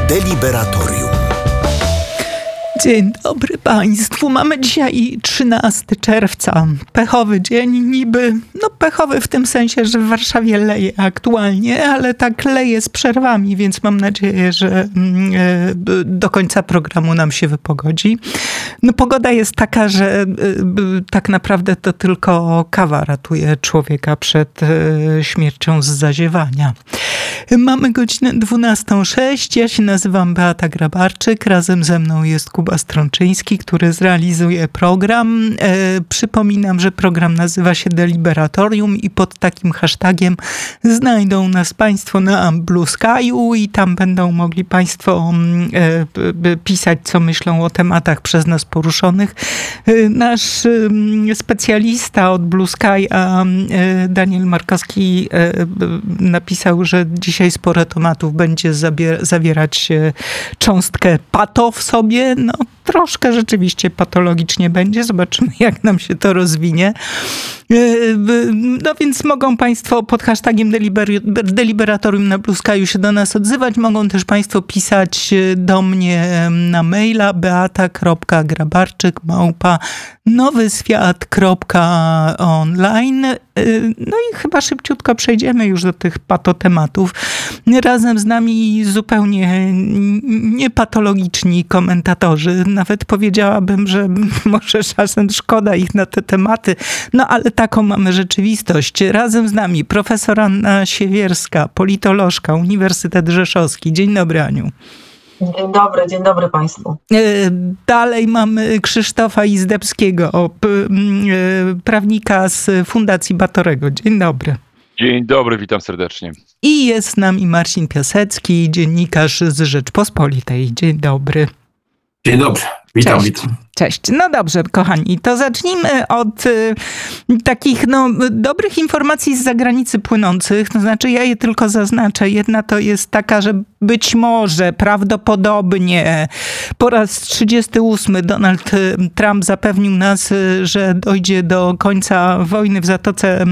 Deliberatorium. Dzień dobry Państwu. Mamy dzisiaj 13 czerwca. Pechowy dzień niby, pechowy w tym sensie, że w Warszawie leje aktualnie, ale tak leje z przerwami, więc mam nadzieję, że do końca programu nam się wypogodzi. Pogoda jest taka, że tak naprawdę to tylko kawa ratuje człowieka przed śmiercią z zaziewania. Mamy godzinę 12:06. Ja się nazywam Beata Grabarczyk. Razem ze mną jest Kuba Strączyński, który zrealizuje program. Przypominam, że program nazywa się Deliberatorium i pod takim hashtagiem znajdą nas Państwo na Blue Sky'u i tam będą mogli Państwo pisać, co myślą o tematach przez nas poruszonych. Nasz specjalista od Blue Sky, Daniel Markowski, napisał, że dzisiaj sporo tematów będzie zawierać cząstkę pato w sobie. Troszkę rzeczywiście patologicznie będzie. Zobaczymy, jak nam się to rozwinie. Więc mogą Państwo pod hashtagiem Deliberatorium na Blue Sky'u się do nas odzywać. Mogą też Państwo pisać do mnie na maila beata.grabarczyk@nowyswiat.online. I chyba szybciutko przejdziemy już do tych patotematów. Razem z nami zupełnie niepatologiczni komentatorzy. Nawet powiedziałabym, że może czasem szkoda ich na te tematy. Ale taką mamy rzeczywistość. Razem z nami profesor Anna Siewierska, politolożka, Uniwersytet Rzeszowski. Dzień dobry, Aniu. Dzień dobry Państwu. Dalej mamy Krzysztofa Izdebskiego, prawnika z Fundacji Batorego. Dzień dobry. Dzień dobry, witam serdecznie. I jest z nami Marcin Piasecki, dziennikarz z Rzeczpospolitej. Dzień dobry. Dzień dobry, witam. Cześć. Dobrze, kochani, to zacznijmy od takich dobrych informacji z zagranicy płynących. To znaczy, ja je tylko zaznaczę. Jedna to jest taka, że być może, prawdopodobnie po raz 38 Donald Trump zapewnił nas, że dojdzie do końca wojny w Zatoce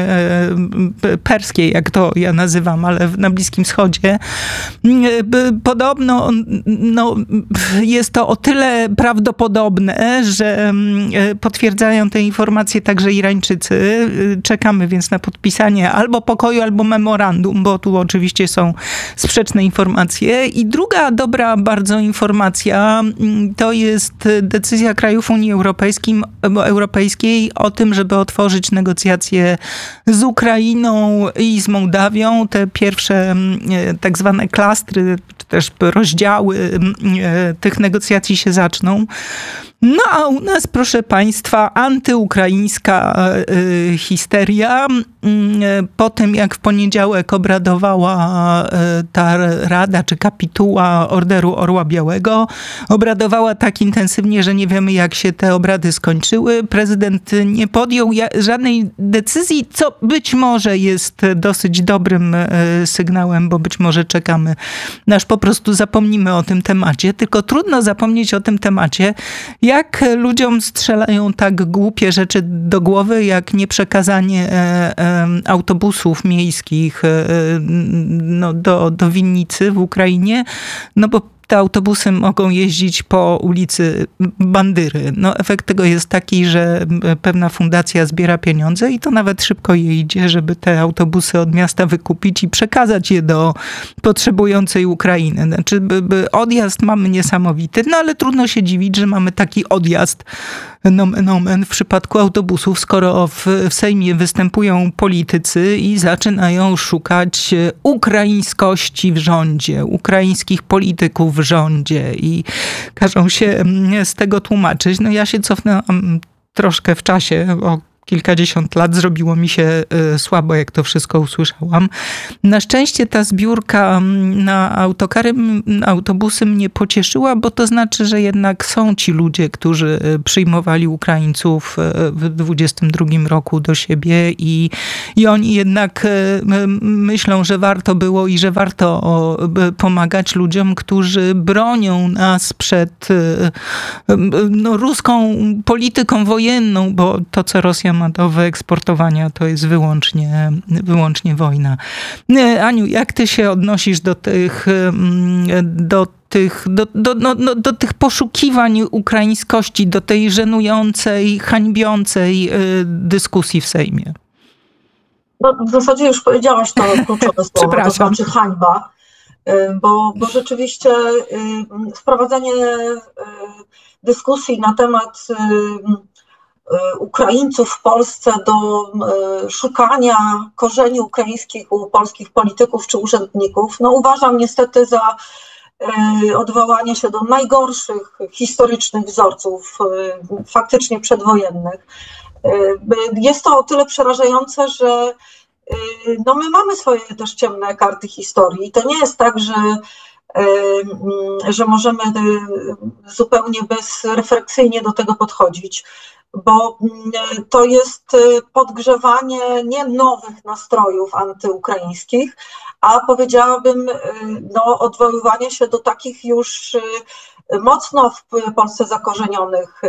Perskiej, jak to ja nazywam, ale na Bliskim Wschodzie. Podobno jest to o tyle prawdopodobne, że potwierdzają te informacje także Irańczycy. Czekamy więc na podpisanie albo pokoju, albo memorandum, bo tu oczywiście są sprzeczne informacje. I druga dobra bardzo informacja to jest decyzja krajów Unii Europejskiej o tym, żeby otworzyć negocjacje z Ukrainą i z Mołdawią. Te pierwsze tak zwane klastry, czy też rozdziały tych negocjacji się zaczną. A u nas, proszę Państwa, antyukraińska histeria. Po tym, jak w poniedziałek obradowała ta rada, czy kapituła Orderu Orła Białego, obradowała tak intensywnie, że nie wiemy, jak się te obrady skończyły. Prezydent nie podjął żadnej decyzji, co być może jest dosyć dobrym sygnałem, bo być może czekamy, aż po prostu zapomnimy o tym temacie. Tylko trudno zapomnieć o tym temacie, jak ludziom strzelają tak głupie rzeczy do głowy, jak nieprzekazanie autobusów miejskich do Winnicy w Ukrainie, bo te autobusy mogą jeździć po ulicy Bandyry. Efekt tego jest taki, że pewna fundacja zbiera pieniądze i to nawet szybko jej idzie, żeby te autobusy od miasta wykupić i przekazać je do potrzebującej Ukrainy. Znaczy, odjazd mamy niesamowity, ale trudno się dziwić, że mamy taki odjazd w przypadku autobusów, skoro w Sejmie występują politycy i zaczynają szukać ukraińskości w rządzie, ukraińskich polityków w rządzie i każą się z tego tłumaczyć. Ja się cofnę troszkę w czasie, o kilkadziesiąt lat, zrobiło mi się słabo, jak to wszystko usłyszałam. Na szczęście ta zbiórka na autobusy mnie pocieszyła, bo to znaczy, że jednak są ci ludzie, którzy przyjmowali Ukraińców w 22 roku do siebie i oni jednak myślą, że warto było i że warto pomagać ludziom, którzy bronią nas przed ruską polityką wojenną, bo to, co Rosja temat do wyeksportowania to jest wyłącznie wojna. Aniu, jak ty się odnosisz do tych poszukiwań ukraińskości, do tej żenującej, hańbiącej dyskusji w Sejmie? No, w zasadzie już powiedziałaś to kluczowe słowo, to Przepraszam. znaczy hańba, bo rzeczywiście wprowadzenie dyskusji na temat Ukraińców w Polsce do szukania korzeni ukraińskich u polskich polityków czy urzędników, no uważam niestety za odwołanie się do najgorszych historycznych wzorców, faktycznie przedwojennych. Jest to o tyle przerażające, że no my mamy swoje też ciemne karty historii. To nie jest tak, że możemy zupełnie bezrefleksyjnie do tego podchodzić, bo to jest podgrzewanie nie nowych nastrojów antyukraińskich, a powiedziałabym odwoływanie się do takich już mocno w Polsce zakorzenionych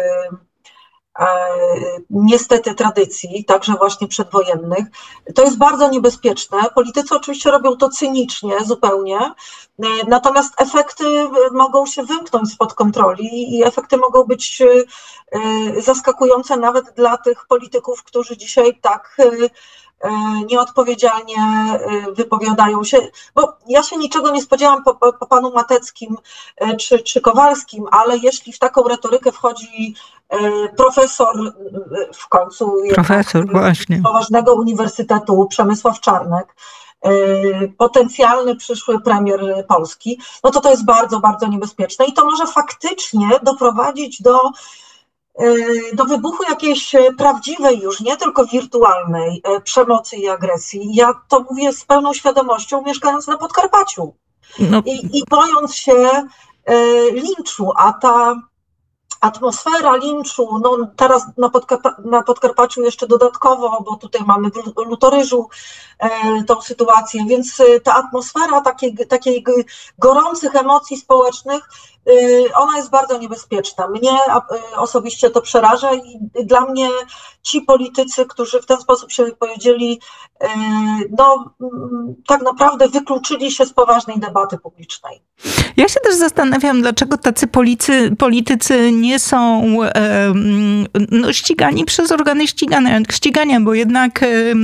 niestety tradycji, także właśnie przedwojennych. To jest bardzo niebezpieczne. Politycy oczywiście robią to cynicznie zupełnie, natomiast efekty mogą się wymknąć spod kontroli i efekty mogą być zaskakujące nawet dla tych polityków, którzy dzisiaj tak nieodpowiedzialnie wypowiadają się, bo ja się niczego nie spodziewam po panu Mateckim czy Kowalskim, ale jeśli w taką retorykę wchodzi profesor w końcu właśnie poważnego uniwersytetu Przemysław Czarnek, potencjalny przyszły premier Polski, no to jest bardzo, bardzo niebezpieczne i to może faktycznie doprowadzić do wybuchu jakiejś prawdziwej już, nie tylko wirtualnej przemocy i agresji. Ja to mówię z pełną świadomością, mieszkając na Podkarpaciu i bojąc się linczu, a ta atmosfera linczu, no teraz na Podkarpaciu jeszcze dodatkowo, bo tutaj mamy w Lutoryżu tą sytuację, więc ta atmosfera takiej gorących emocji społecznych, ona jest bardzo niebezpieczna. Mnie osobiście to przeraża i dla mnie ci politycy, którzy w ten sposób się wypowiedzieli, no tak naprawdę wykluczyli się z poważnej debaty publicznej. Ja się też zastanawiam, dlaczego tacy politycy nie są ścigani przez organy ścigania, bo jednak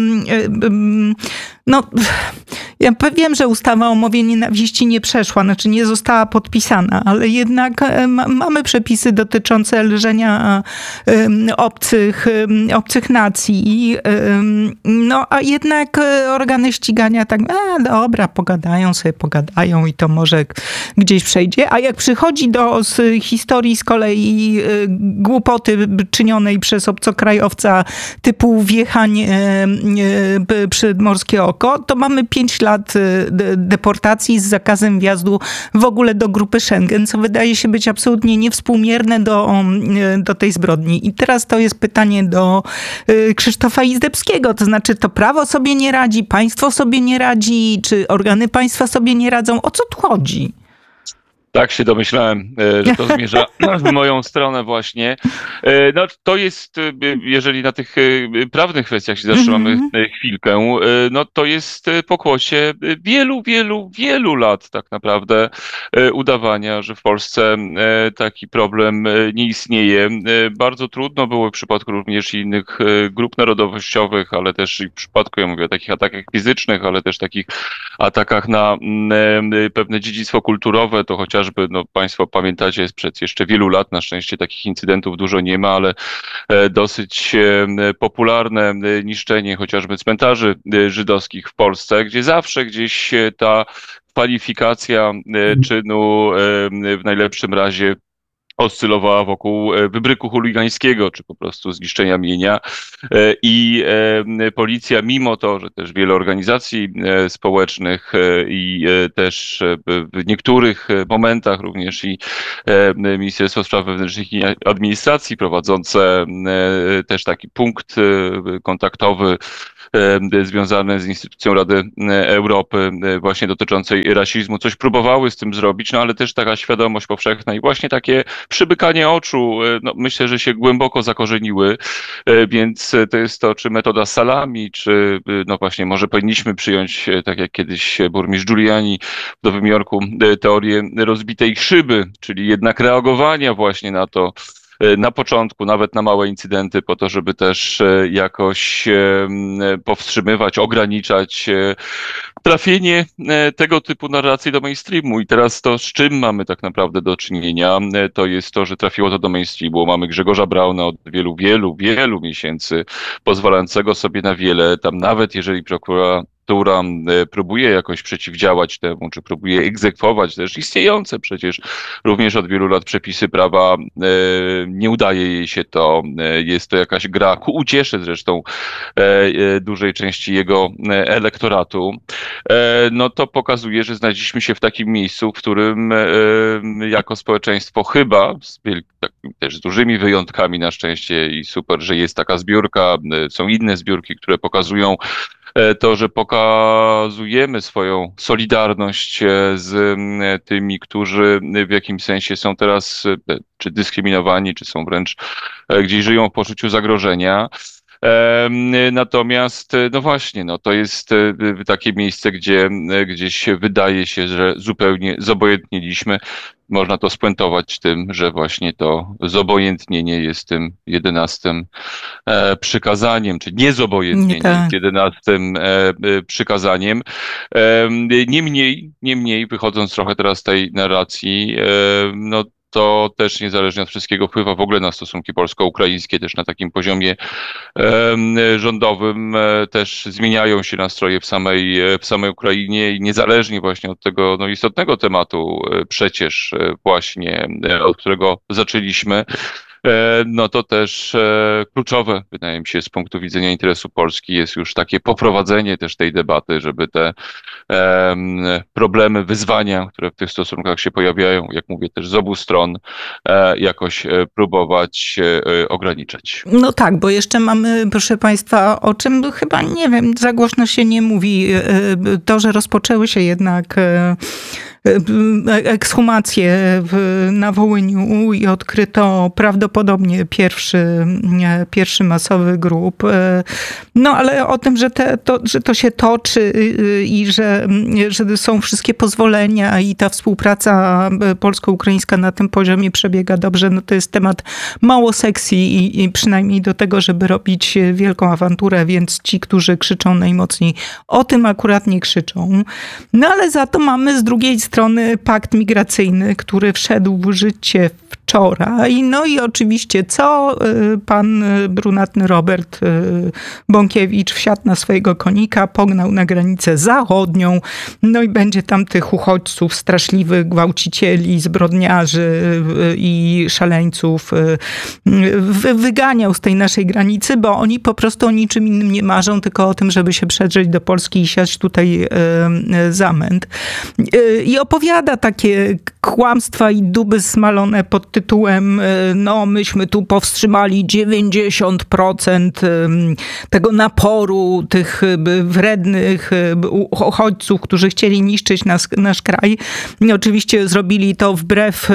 ja wiem, że ustawa o mowie nienawiści nie przeszła, znaczy nie została podpisana, ale jednak mamy przepisy dotyczące lżenia obcych nacji. No a jednak organy ścigania tak, dobra, pogadają i to może gdzieś przejdzie. A jak przychodzi z historii z kolei głupoty czynionej przez obcokrajowca typu wjechanie przed Morskie Oko, to mamy 5 lat deportacji z zakazem wjazdu w ogóle do grupy Schengen, co wydaje się być absolutnie niewspółmierne do tej zbrodni. I teraz to jest pytanie do Krzysztofa Izdebskiego, to znaczy to prawo sobie nie radzi, państwo sobie nie radzi, czy organy państwa sobie nie radzą? O co tu chodzi? Tak się domyślałem, że to zmierza w moją stronę właśnie. No, to jest, jeżeli na tych prawnych kwestiach się zatrzymamy chwilkę, no to jest pokłosie wielu lat tak naprawdę udawania, że w Polsce taki problem nie istnieje. Bardzo trudno było w przypadku również innych grup narodowościowych, ale też i w przypadku, ja mówię o takich atakach fizycznych, ale też takich atakach na pewne dziedzictwo kulturowe, to chociażby, no państwo pamiętacie, sprzed jeszcze wielu lat, na szczęście takich incydentów dużo nie ma, ale dosyć popularne niszczenie chociażby cmentarzy żydowskich w Polsce, gdzie zawsze gdzieś ta kwalifikacja czynu w najlepszym razie oscylowała wokół wybryku chuligańskiego, czy po prostu zniszczenia mienia. I policja, mimo to, że też wiele organizacji społecznych i też w niektórych momentach również i Ministerstwo Spraw Wewnętrznych i Administracji prowadzące też taki punkt kontaktowy związane z instytucją Rady Europy właśnie dotyczącej rasizmu, coś próbowały z tym zrobić, no ale też taka świadomość powszechna i właśnie takie przymykanie oczu, no myślę, że się głęboko zakorzeniły, więc to jest to, czy metoda salami, czy no właśnie może powinniśmy przyjąć, tak jak kiedyś burmistrz Giuliani w Nowym Jorku, teorię rozbitej szyby, czyli jednak reagowania właśnie na to, na początku, nawet na małe incydenty, po to, żeby też jakoś powstrzymywać, ograniczać trafienie tego typu narracji do mainstreamu. I teraz to, z czym mamy tak naprawdę do czynienia, to jest to, że trafiło to do mainstreamu. Mamy Grzegorza Brauna od wielu miesięcy, pozwalającego sobie na wiele. Tam nawet jeżeli prokuratura próbuje jakoś przeciwdziałać temu, czy próbuje egzekwować też istniejące przecież również od wielu lat przepisy prawa, nie udaje jej się to. Jest to jakaś gra ku uciesze zresztą dużej części jego elektoratu. No to pokazuje, że znaleźliśmy się w takim miejscu, w którym jako społeczeństwo chyba, też z dużymi wyjątkami na szczęście i super, że jest taka zbiórka, są inne zbiórki, które pokazują to, że pokazujemy swoją solidarność z tymi, którzy w jakimś sensie są teraz czy dyskryminowani, czy są wręcz gdzieś żyją w poczuciu zagrożenia. Natomiast, no właśnie, no to jest takie miejsce, gdzie gdzieś wydaje się, że zupełnie zobojętniliśmy. Można to spuentować tym, że właśnie to zobojętnienie jest tym 11 przykazaniem, czy niezobojętnienie jest 11 przykazaniem. Niemniej, wychodząc trochę teraz z tej narracji, no to też niezależnie od wszystkiego wpływa w ogóle na stosunki polsko-ukraińskie, też na takim poziomie rządowym też zmieniają się nastroje w samej Ukrainie i niezależnie właśnie od tego no, istotnego tematu przecież właśnie, od którego zaczęliśmy, no to też kluczowe, wydaje mi się, z punktu widzenia interesu Polski jest już takie poprowadzenie też tej debaty, żeby te problemy, wyzwania, które w tych stosunkach się pojawiają, jak mówię też z obu stron, jakoś próbować ograniczać. No tak, bo jeszcze mamy, proszę Państwa, o czym chyba, nie wiem, za głośno się nie mówi, to, że rozpoczęły się jednak ekshumacje na Wołyniu i odkryto prawdopodobnie pierwszy masowy grób. No ale o tym, że to się toczy i że są wszystkie pozwolenia i ta współpraca polsko-ukraińska na tym poziomie przebiega dobrze, no to jest temat mało sexy i przynajmniej do tego, żeby robić wielką awanturę, więc ci, którzy krzyczą najmocniej, o tym akurat nie krzyczą. No ale za to mamy z drugiej strony pakt migracyjny, który wszedł w życie wczoraj. No i oczywiście co pan brunatny Robert Bąkiewicz wsiadł na swojego konika, pognał na granicę zachodnią, no i będzie tam tych uchodźców, straszliwych gwałcicieli, zbrodniarzy i szaleńców wyganiał z tej naszej granicy, bo oni po prostu o niczym innym nie marzą, tylko o tym, żeby się przedrzeć do Polski i siać tutaj zamęt. I opowiada takie kłamstwa i duby smalone pod tytułem no myśmy tu powstrzymali 90% tego naporu tych wrednych uchodźców, którzy chcieli niszczyć nasz kraj. I oczywiście zrobili to wbrew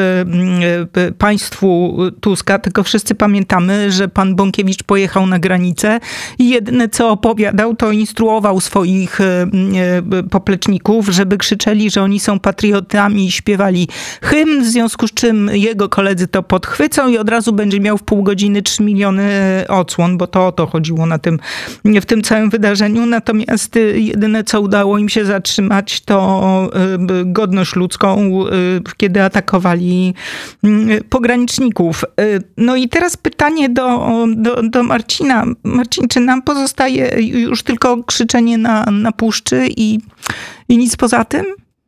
państwu Tuska, tylko wszyscy pamiętamy, że pan Bąkiewicz pojechał na granicę i jedyne co opowiadał, to instruował swoich popleczników, żeby krzyczeli, że oni są patriotami i śpiewali hymn, w związku z czym jego koledzy to podchwycą i od razu będzie miał w pół godziny 3 miliony odsłon, bo to o to chodziło w tym całym wydarzeniu. Natomiast jedyne, co udało im się zatrzymać, to godność ludzką, kiedy atakowali pograniczników. No i teraz pytanie do Marcina. Marcin, czy nam pozostaje już tylko krzyczenie na puszczy i nic poza tym?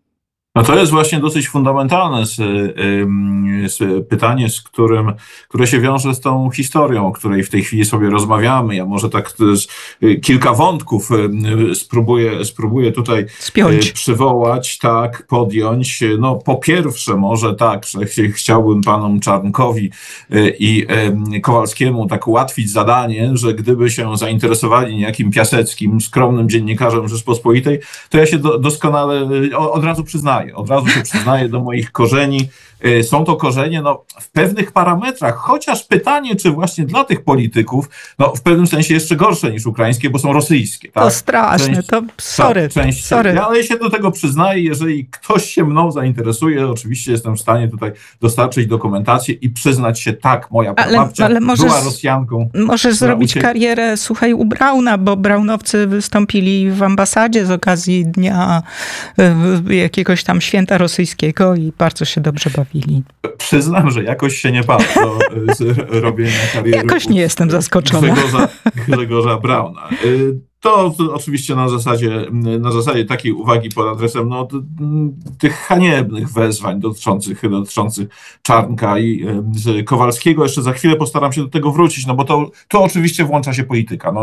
No to jest właśnie dosyć fundamentalne pytanie, które się wiąże z tą historią, o której w tej chwili sobie rozmawiamy. Ja może tak kilka wątków spróbuję tutaj Spiąć. przywołać, tak, podjąć. No po pierwsze może tak, że chciałbym panom Czarnkowi i Kowalskiemu tak ułatwić zadanie, że gdyby się zainteresowali niejakim Piaseckim, skromnym dziennikarzem Rzeczpospolitej, to ja się doskonale od razu się przyznaję do moich korzeni. Są to korzenie w pewnych parametrach, chociaż pytanie, czy właśnie dla tych polityków, w pewnym sensie jeszcze gorsze niż ukraińskie, bo są rosyjskie. Tak? To straszne, sorry. Ale się do tego przyznaję, jeżeli ktoś się mną zainteresuje, oczywiście jestem w stanie tutaj dostarczyć dokumentację i przyznać się, tak, moja prababcia była Rosjanką. Możesz zrobić karierę, słuchaj, u Brauna, bo Braunowcy wystąpili w ambasadzie z okazji dnia jakiegoś tam święta rosyjskiego i bardzo się dobrze bawili. Przyznam, że jakoś się nie patrzę do robienia kariery. Jakoś nie jestem zaskoczona. Grzegorza Brauna. To oczywiście na zasadzie takiej uwagi pod adresem tych haniebnych wezwań dotyczących Czarnka i Kowalskiego. Jeszcze za chwilę postaram się do tego wrócić, bo to oczywiście włącza się polityka.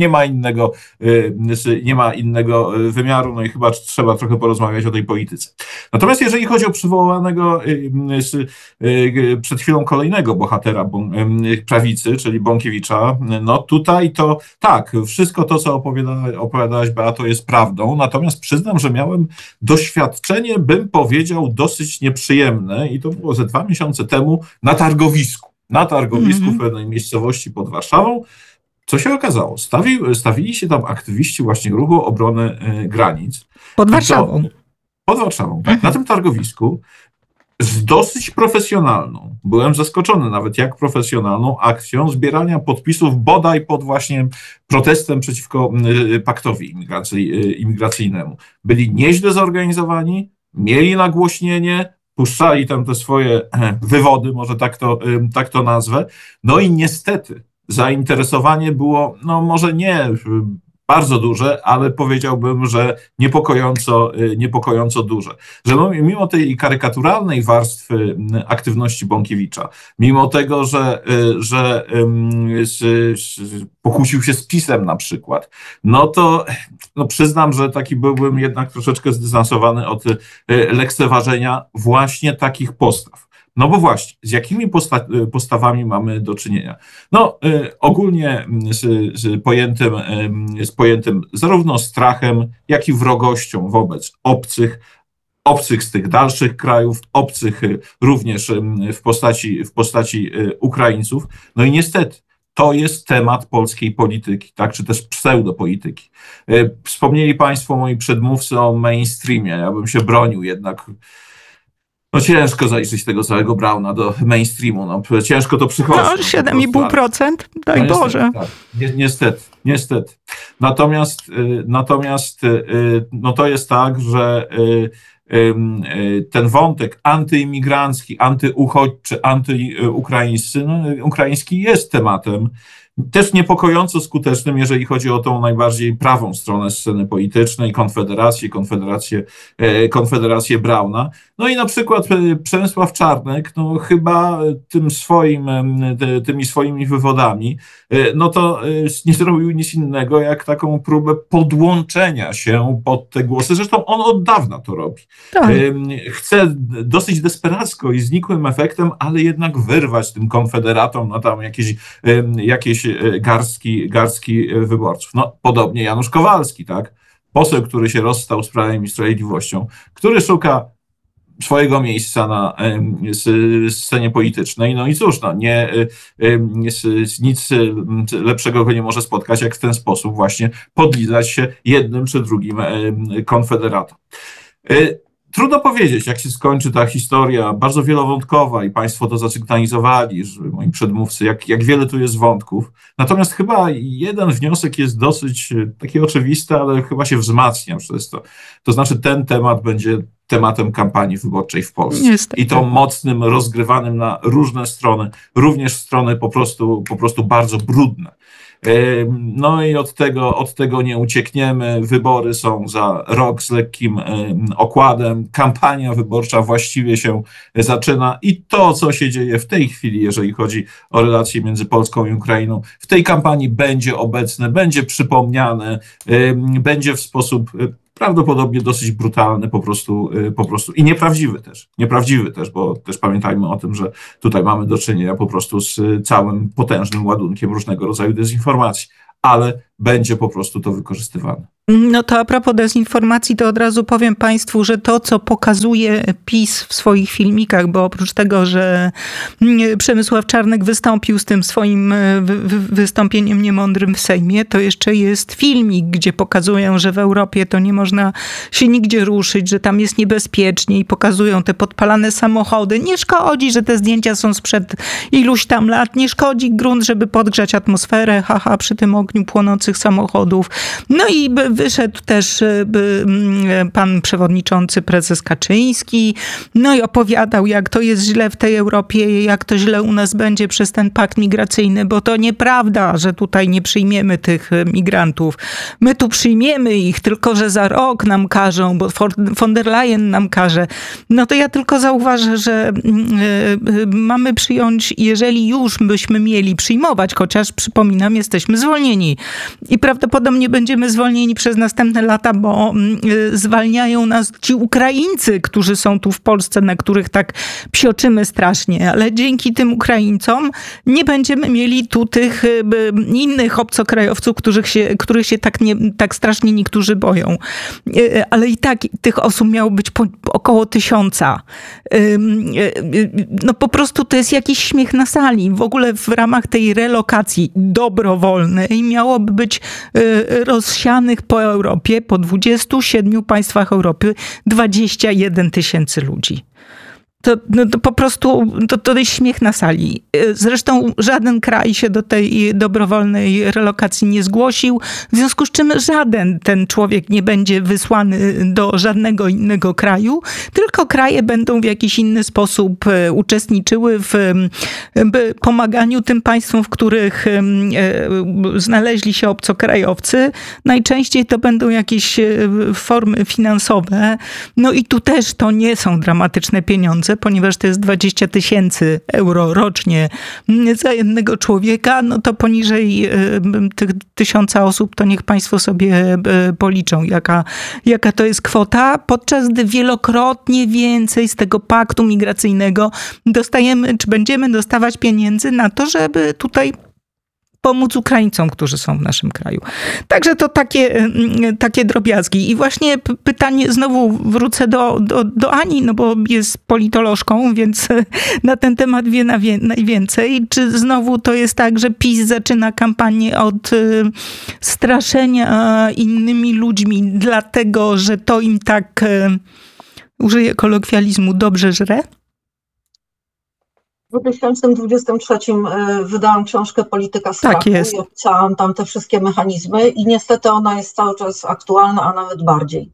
Nie ma innego wymiaru, i chyba trzeba trochę porozmawiać o tej polityce. Natomiast jeżeli chodzi o przywołanego przed chwilą kolejnego bohatera prawicy, czyli Bąkiewicza, tutaj to tak, wszystko to, co opowiadałaś, Beato, jest prawdą, natomiast przyznam, że miałem doświadczenie, bym powiedział, dosyć nieprzyjemne i to było ze 2 miesiące temu na targowisku w pewnej miejscowości pod Warszawą. Co się okazało? Stawili się tam aktywiści właśnie Ruchu Obrony Granic. Pod Warszawą. Pod Warszawą, tak. Na tym targowisku z dosyć profesjonalną, byłem zaskoczony nawet jak profesjonalną akcją zbierania podpisów bodaj pod właśnie protestem przeciwko paktowi imigracyjnemu. Byli nieźle zorganizowani, mieli nagłośnienie, puszczali tam te swoje wywody, może tak to nazwę. I niestety zainteresowanie było, może nie bardzo duże, ale powiedziałbym, że niepokojąco duże. Że mimo tej karykaturalnej warstwy aktywności Bąkiewicza, mimo tego, że pokłócił się z PiS-em na przykład, to przyznam, że taki byłbym jednak troszeczkę zdystansowany od lekceważenia właśnie takich postaw. Bo właśnie, z jakimi postawami mamy do czynienia? Ogólnie z pojętym zarówno strachem, jak i wrogością wobec obcych z tych dalszych krajów, obcych również w postaci Ukraińców. I niestety, to jest temat polskiej polityki, tak, czy też pseudopolityki. Wspomnieli Państwo, moi przedmówcy, o mainstreamie. Ja bym się bronił jednak. Ciężko zaliczyć tego całego Brauna do mainstreamu. Ciężko to przychodzi. 7,5%? Daj Boże. Tak, niestety. Natomiast to jest tak, że ten wątek antyimigrancki, antyuchodźczy, antyukraiński jest tematem też niepokojąco skutecznym, jeżeli chodzi o tą najbardziej prawą stronę sceny politycznej, Konfederację Brauna. I na przykład Przemysław Czarnek, chyba tymi swoimi wywodami, to nie zrobił nic innego, jak taką próbę podłączenia się pod te głosy. Zresztą on od dawna to robi. Tak. Chce dosyć desperacko i znikłym efektem, ale jednak wyrwać tym konfederatom tam jakieś garstki wyborców. Podobnie Janusz Kowalski, tak? Poseł, który się rozstał z Prawem i Sprawiedliwością, który szuka swojego miejsca na scenie politycznej. I cóż, nic lepszego go nie może spotkać, jak w ten sposób właśnie podlizać się jednym czy drugim konfederatom. Trudno powiedzieć, jak się skończy ta historia, bardzo wielowątkowa i Państwo to zasygnalizowali, że moi przedmówcy, jak wiele tu jest wątków. Natomiast chyba jeden wniosek jest dosyć taki oczywisty, ale chyba się wzmacnia przez to. To znaczy ten temat będzie tematem kampanii wyborczej w Polsce. Niestety. I to mocnym, rozgrywanym na różne strony, również w strony po prostu bardzo brudne. No i od tego nie uciekniemy. Wybory są za rok z lekkim okładem. Kampania wyborcza właściwie się zaczyna i to, co się dzieje w tej chwili, jeżeli chodzi o relacje między Polską i Ukrainą, w tej kampanii będzie obecne, będzie przypomniane, będzie w sposób prawdopodobnie dosyć brutalny po prostu i nieprawdziwy też, bo też pamiętajmy o tym, że tutaj mamy do czynienia po prostu z całym potężnym ładunkiem różnego rodzaju dezinformacji, ale będzie po prostu to wykorzystywane. No to a propos dezinformacji, to od razu powiem Państwu, że to, co pokazuje PiS w swoich filmikach, bo oprócz tego, że Przemysław Czarnek wystąpił z tym swoim wystąpieniem niemądrym w Sejmie, to jeszcze jest filmik, gdzie pokazują, że w Europie to nie można się nigdzie ruszyć, że tam jest niebezpiecznie i pokazują te podpalane samochody. Nie szkodzi, że te zdjęcia są sprzed iluś tam lat, nie szkodzi grunt, żeby podgrzać atmosferę, przy tym ogniu płonących samochodów. No i wyszedł też pan przewodniczący prezes Kaczyński, no i opowiadał, jak to jest źle w tej Europie, jak to źle u nas będzie przez ten pakt migracyjny, bo to nieprawda, że tutaj nie przyjmiemy tych migrantów. My tu przyjmiemy ich, tylko że za rok nam każą, bo von der Leyen nam każe. No to ja tylko zauważę, że mamy przyjąć, jeżeli już byśmy mieli przyjmować, chociaż przypominam, jesteśmy zwolnieni. I prawdopodobnie będziemy zwolnieni przez następne lata, bo zwalniają nas ci Ukraińcy, którzy są tu w Polsce, na których tak psioczymy strasznie, ale dzięki tym Ukraińcom nie będziemy mieli tu tych innych obcokrajowców, których się tak strasznie niektórzy boją. Ale i tak tych osób miało być około 1000. No po prostu to jest jakiś śmiech na sali. W ogóle w ramach tej relokacji dobrowolnej miałoby być rozsianych po Europie, po 27 państwach Europy 21 000 ludzi. To po prostu to jest śmiech na sali. Zresztą żaden kraj się do tej dobrowolnej relokacji nie zgłosił, w związku z czym żaden ten człowiek nie będzie wysłany do żadnego innego kraju, tylko kraje będą w jakiś inny sposób uczestniczyły w pomaganiu tym państwom, w których znaleźli się obcokrajowcy. Najczęściej to będą jakieś formy finansowe. No i tu też to nie są dramatyczne pieniądze, ponieważ to jest 20 000 euro rocznie za jednego człowieka, no to poniżej tych 1000 osób, to niech Państwo sobie policzą, jaka to jest kwota, podczas gdy wielokrotnie więcej z tego paktu migracyjnego dostajemy, czy będziemy dostawać pieniędzy na to, żeby tutaj pomóc Ukraińcom, którzy są w naszym kraju. Także to takie drobiazgi. I właśnie pytanie, znowu wrócę do Ani, no bo jest politolożką, więc na ten temat wie najwięcej. Czy znowu to jest tak, że PiS zaczyna kampanię od straszenia innymi ludźmi, dlatego że to im tak, użyję kolokwializmu, dobrze żre? W 2023 wydałam książkę Polityka strachu. Tak jest. I opisałam tam te wszystkie mechanizmy i niestety ona jest cały czas aktualna, a nawet bardziej.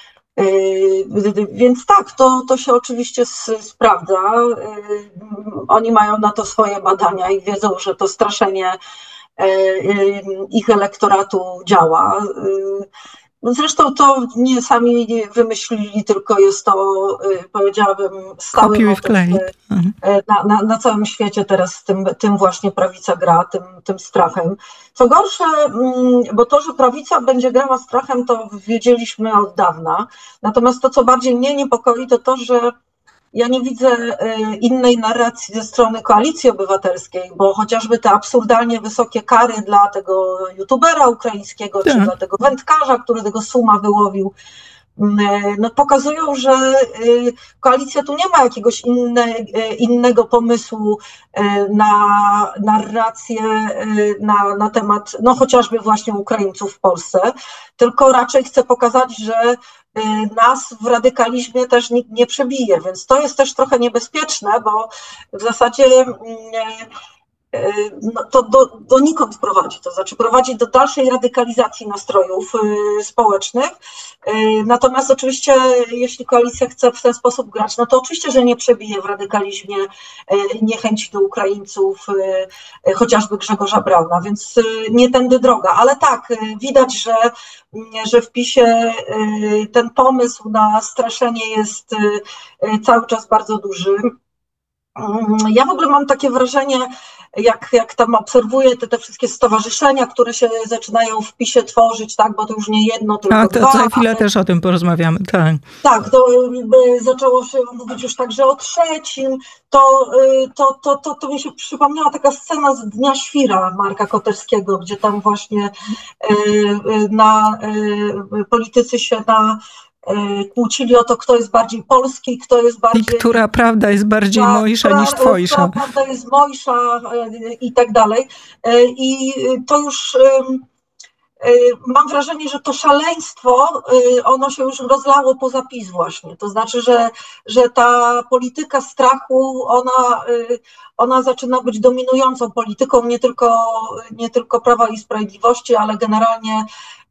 Więc tak, to się oczywiście sprawdza. Oni mają na to swoje badania i wiedzą, że to straszenie ich elektoratu działa. Zresztą to nie sami wymyślili, tylko jest to, powiedziałabym, stały motyw na całym świecie teraz tym właśnie prawica gra, tym strachem. Co gorsze, bo to, że prawica będzie grała strachem, to wiedzieliśmy od dawna. Natomiast to, co bardziej mnie niepokoi, to to, że ja nie widzę innej narracji ze strony Koalicji Obywatelskiej, bo chociażby te absurdalnie wysokie kary dla tego youtubera ukraińskiego, czy dla tego wędkarza, który tego suma wyłowił, no pokazują, że koalicja tu nie ma jakiegoś innego pomysłu na narrację na temat, no chociażby właśnie Ukraińców w Polsce, tylko raczej chce pokazać, że nas w radykalizmie też nikt nie przebije, więc to jest też trochę niebezpieczne, bo w zasadzie no, to donikąd prowadzi, to znaczy prowadzi do dalszej radykalizacji nastrojów społecznych. Natomiast oczywiście, jeśli koalicja chce w ten sposób grać, no to oczywiście, że nie przebije w radykalizmie niechęci do Ukraińców, chociażby Grzegorza Brauna, więc nie tędy droga. Ale tak, widać, że w PiS-ie ten pomysł na straszenie jest cały czas bardzo duży. Ja w ogóle mam takie wrażenie, jak tam obserwuję te wszystkie stowarzyszenia, które się zaczynają w PiS-ie tworzyć, tak, bo to już nie jedno, tylko to dwa. za chwilę też o tym porozmawiamy, tak. Tak, to zaczęło się mówić już także o trzecim, to mi się przypomniała taka scena z Dnia Świra Marka Koterskiego, gdzie tam właśnie politycy się kłócili o to, kto jest bardziej polski, kto jest bardziej... I która prawda jest bardziej mojsza niż twojsza. Która prawda jest mojsza i tak dalej. I to już... Mam wrażenie, że to szaleństwo, ono się już rozlało poza PiS właśnie. To znaczy, że ta polityka strachu, ona zaczyna być dominującą polityką nie tylko Prawa i Sprawiedliwości, ale generalnie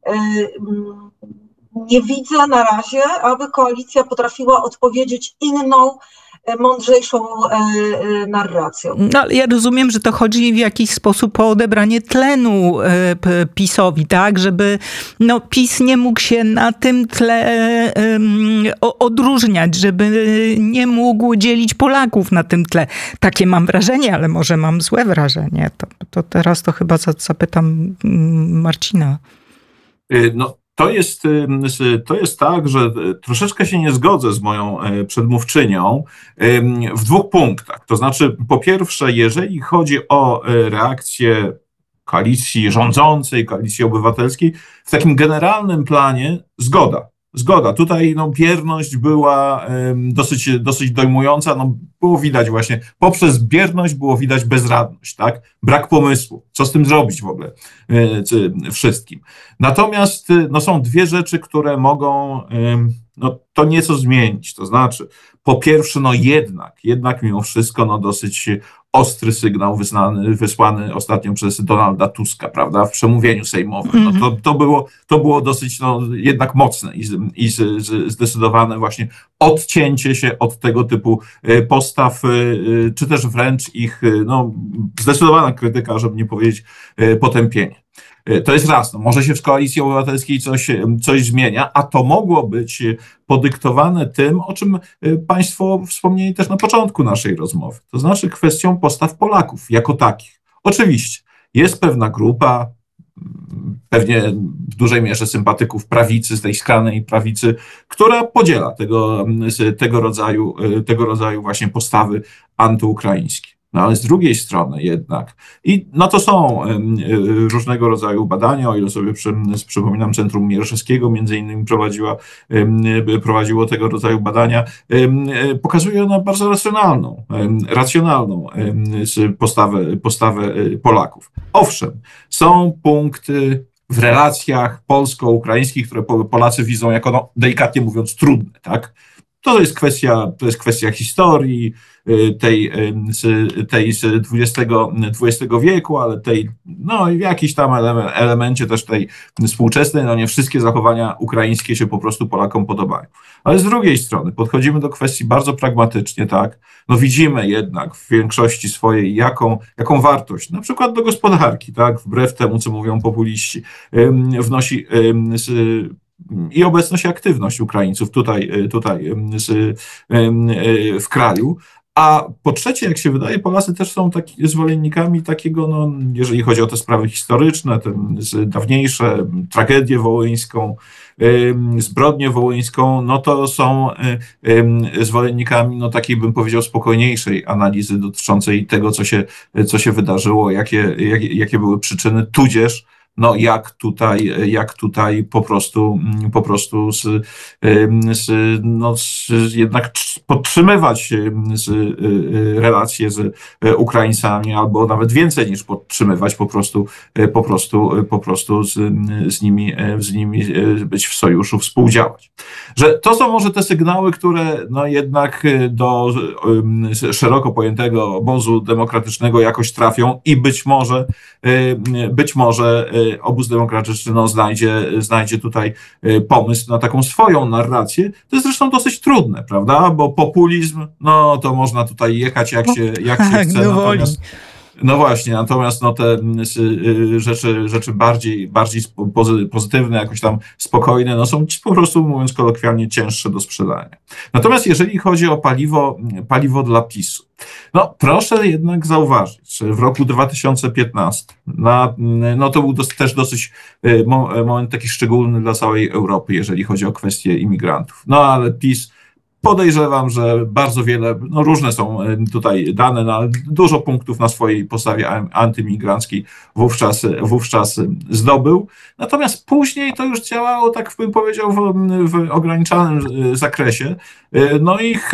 nie widzę na razie, aby koalicja potrafiła odpowiedzieć inną, mądrzejszą narracją. No, ale ja rozumiem, że to chodzi w jakiś sposób o odebranie tlenu PiS-owi, tak? Żeby PiS nie mógł się na tym tle odróżniać, żeby nie mógł dzielić Polaków na tym tle. Takie mam wrażenie, ale może mam złe wrażenie. To teraz to chyba zapytam Marcina. To jest tak, że troszeczkę się nie zgodzę z moją przedmówczynią w dwóch punktach. To znaczy, po pierwsze, jeżeli chodzi o reakcję koalicji rządzącej, koalicji obywatelskiej, w takim generalnym planie zgoda. Tutaj bierność była dosyć dojmująca. Było widać właśnie, poprzez bierność było widać bezradność, tak? Brak pomysłu. Co z tym zrobić w ogóle wszystkim. Natomiast są dwie rzeczy, które mogą to nieco zmienić. To znaczy, po pierwsze, jednak mimo wszystko wszystko dosyć ostry sygnał wysłany ostatnio przez Donalda Tuska, prawda, w przemówieniu sejmowym. To było dosyć jednak mocne i zdecydowane właśnie odcięcie się od tego typu postaw, czy też wręcz ich zdecydowana krytyka, żeby nie powiedzieć potępienie. To jest raz, może się w Koalicji Obywatelskiej coś zmienia, a to mogło być podyktowane tym, o czym Państwo wspomnieli też na początku naszej rozmowy, to znaczy kwestią postaw Polaków jako takich. Oczywiście jest pewna grupa, pewnie w dużej mierze sympatyków prawicy, z tej skrajnej prawicy, która podziela tego rodzaju właśnie postawy antyukraińskie. Ale z drugiej strony jednak, to są różnego rodzaju badania, o ile sobie przypominam, Centrum Mieroszewskiego między innymi prowadziło tego rodzaju badania, pokazuje ona bardzo racjonalną postawę Polaków. Owszem, są punkty w relacjach polsko-ukraińskich, które Polacy widzą jako, delikatnie mówiąc, trudne, tak? To jest kwestia historii, tej z XX wieku, ale w jakiś tam elemencie też tej współczesnej, nie wszystkie zachowania ukraińskie się po prostu Polakom podobają. Ale z drugiej strony podchodzimy do kwestii bardzo pragmatycznie, tak? Widzimy jednak w większości swojej, jaką wartość, na przykład do gospodarki, tak? Wbrew temu, co mówią populiści, wnosi i obecność i aktywność Ukraińców tutaj w kraju. A po trzecie, jak się wydaje, Polacy też są zwolennikami takiego, jeżeli chodzi o te sprawy historyczne, dawniejsze, tragedię wołyńską, zbrodnię wołyńską, to są zwolennikami takiej, bym powiedział, spokojniejszej analizy dotyczącej tego, co się wydarzyło, jakie były przyczyny, tudzież no jak tutaj po prostu jednak podtrzymywać relacje z Ukraińcami, albo nawet więcej niż podtrzymywać, po prostu z nimi być w sojuszu, współdziałać. Że to są może te sygnały, które no jednak do szeroko pojętego obozu demokratycznego jakoś trafią i być może obóz demokratyczny no, znajdzie tutaj pomysł na taką swoją narrację. To jest zresztą dosyć trudne, prawda? Bo populizm, no to można tutaj jechać jak się chce. Natomiast, no właśnie, natomiast no, te rzeczy bardziej pozytywne, jakoś tam spokojne, no są po prostu, mówiąc kolokwialnie, cięższe do sprzedania. Natomiast jeżeli chodzi o paliwo dla PiS-u, no proszę jednak zauważyć, że w roku 2015, no to był też dosyć moment taki szczególny dla całej Europy, jeżeli chodzi o kwestie imigrantów. No ale PiS, podejrzewam, że bardzo wiele, no różne są tutaj dane, no, ale dużo punktów na swojej postawie antymigranckiej wówczas zdobył. Natomiast później to już działało, tak bym powiedział, w ograniczonym zakresie. No i